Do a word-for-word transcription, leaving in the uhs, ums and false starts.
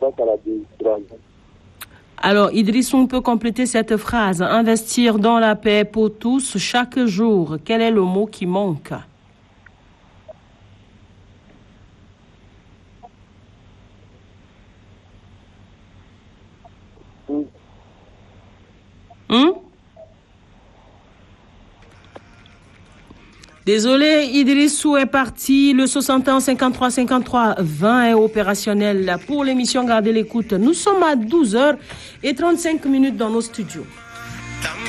face à la démocratie. Alors, Idriss, on peut compléter cette phrase. Investir dans la paix pour tous chaque jour. Quel est le mot qui manque? Mm. Hum? Désolé, Idrissou est parti. Le soixante et un cinquante-trois cinquante-trois vingt est opérationnel pour l'émission Gardez l'écoute. Nous sommes à douze heures trente-cinq minutes dans nos studios.